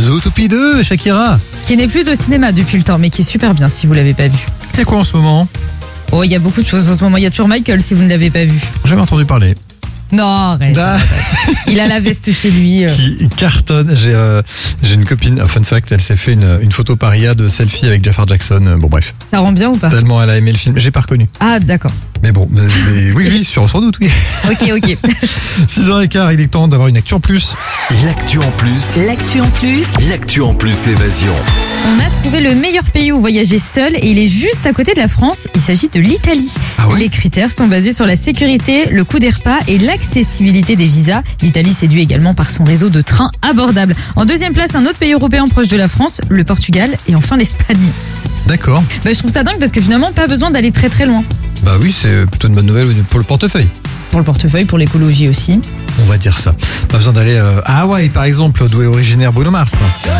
Zootopie 2, Shakira. Qui n'est plus au cinéma depuis le temps, mais qui est super bien si vous l'avez pas vu. Il y a quoi en ce moment? Oh, il y a beaucoup de choses en ce moment. Il y a toujours Michael si vous ne l'avez pas vu. Jamais entendu parler. Non, arrête. Il a la veste chez lui. Qui cartonne. J'ai une copine, fun fact, elle s'est fait une photo paria de selfie avec Jafar Jackson. Bon, bref. Ça rend bien ou pas? Tellement elle a aimé le film. J'ai pas reconnu. Ah, d'accord. Mais bon, oui, sans doute, oui. Ok. 6h15, il est temps d'avoir une actu en plus. L'actu en plus. L'actu en plus. L'actu en plus évasion. On a trouvé le meilleur pays où voyager seul et il est juste à côté de la France. Il s'agit de l'Italie. Ah ouais? Les critères sont basés sur la sécurité, le coût des repas et l'accessibilité des visas. L'Italie séduit également par son réseau de trains abordables. En deuxième place, un autre pays européen proche de la France, le Portugal et enfin l'Espagne. D'accord. Je trouve ça dingue parce que finalement, pas besoin d'aller très très loin. Bah oui, c'est plutôt une bonne nouvelle pour le portefeuille. Pour le portefeuille, pour l'écologie aussi. On va dire ça. Pas besoin d'aller à Hawaï, par exemple, d'où est originaire Bruno Mars.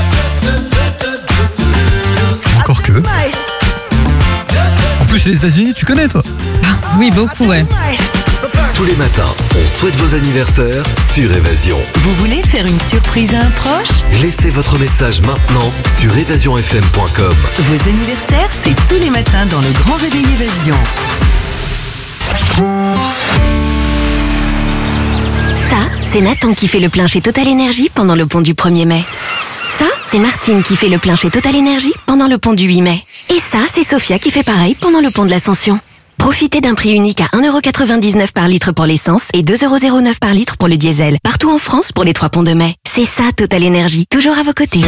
Encore que. En plus, les États-Unis, tu connais, toi? Oui, beaucoup, ouais. Tous les matins, on souhaite vos anniversaires sur Évasion. Vous voulez faire une surprise à un proche? Laissez votre message maintenant sur évasionfm.com. Vos anniversaires, c'est tous les matins dans le Grand Réveil Évasion. Ça, c'est Nathan qui fait le plein chez Total Energy pendant le pont du 1er mai. Ça, c'est Martine qui fait le plein chez Total Energy pendant le pont du 8 mai. Et ça, c'est Sophia qui fait pareil pendant le pont de l'Ascension. Profitez d'un prix unique à 1,99€ par litre pour l'essence et 2,09€ par litre pour le diesel. Partout en France pour les 3 ponts de mai. C'est ça Total Energy, toujours à vos côtés.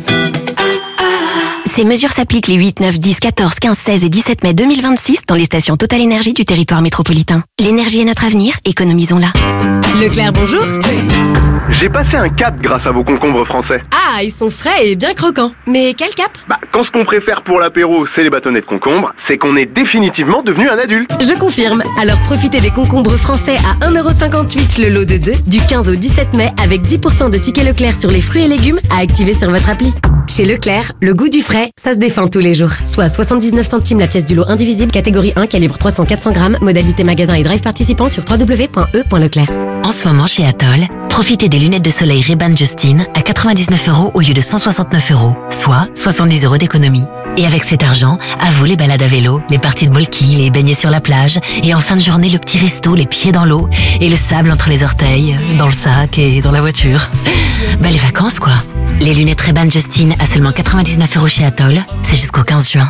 Ces mesures s'appliquent les 8, 9, 10, 14, 15, 16 et 17 mai 2026 dans les stations Total Energy du territoire métropolitain. L'énergie est notre avenir, économisons-la. Leclerc, bonjour. J'ai passé un cap grâce à vos concombres français. Ah, ils sont frais et bien croquants. Mais quel cap? Quand ce qu'on préfère pour l'apéro, c'est les bâtonnets de concombre, c'est qu'on est définitivement devenu un adulte. Je confirme. Alors profitez des concombres français à 1,58€ le lot de 2 du 15 au 17 mai avec 10% de tickets Leclerc sur les fruits et légumes à activer sur votre appli. Chez Leclerc, le goût du frais, ça se défend tous les jours. Soit 79 centimes la pièce du lot indivisible, catégorie 1, calibre 300-400 grammes, modalité magasin et drive participant sur www.e.leclerc. En ce moment chez Atoll, profitez des lunettes de soleil Ray-Ban Justine à 99€ au lieu de 169€, soit 70€ d'économie. Et avec cet argent, à vous les balades à vélo, les parties de molki, les baignets sur la plage, et en fin de journée le petit resto, les pieds dans l'eau, et le sable entre les orteils, dans le sac et dans la voiture. Les vacances quoi. Les lunettes Ray-Ban Justine à seulement 99€ chez Atoll, c'est jusqu'au 15 juin.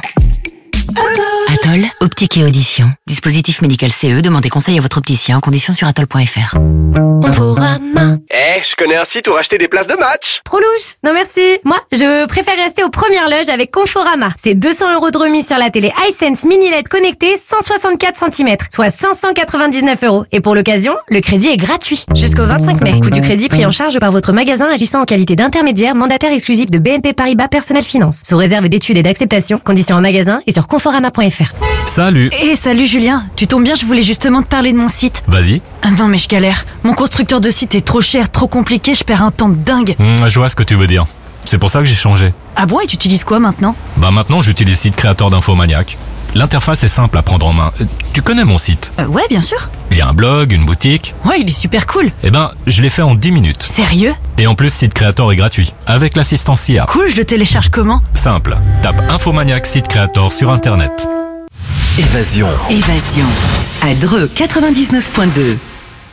Atoll, optique et audition. Dispositif médical CE, demandez conseil à votre opticien en conditions sur atoll.fr. Conforama. Je connais un site où racheter des places de match. Trop louche. Non merci. Moi, je préfère rester aux premières loges avec Conforama. C'est 200€ de remise sur la télé iSense Mini LED connectée 164 cm, soit 599€. Et pour l'occasion, le crédit est gratuit. Jusqu'au 25 mai. Coût du crédit pris en charge par votre magasin agissant en qualité d'intermédiaire mandataire exclusif de BNP Paribas Personnel Finance. Sous réserve d'études et d'acceptation. Conditions en magasin et sur conforama.fr. Salut. Salut Julien, tu tombes bien, je voulais justement te parler de mon site. Vas-y. Ah non mais je galère, mon constructeur de site est trop cher, trop compliqué, je perds un temps de dingue. Je vois ce que tu veux dire. C'est pour ça que j'ai changé. Ah bon, et tu utilises quoi maintenant? Maintenant j'utilise Site Creator d'Infomaniac. L'interface est simple à prendre en main. Tu connais mon site? Ouais, bien sûr. Il y a un blog, une boutique. Ouais, il est super cool. Je l'ai fait en 10 minutes. Sérieux? Et en plus, Site Creator est gratuit, avec l'assistance IA. Cool, je le télécharge comment? Simple. Tape Infomaniac Site Creator sur Internet. Évasion. À Dreux 99.2.